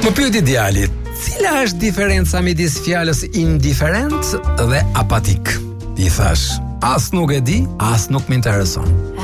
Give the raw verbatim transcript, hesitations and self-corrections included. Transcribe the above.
Më pyeti djali, cila është diferenca midis fjalës indiferent dhe apatik? I thash, as nuk e di, as nuk më intereson.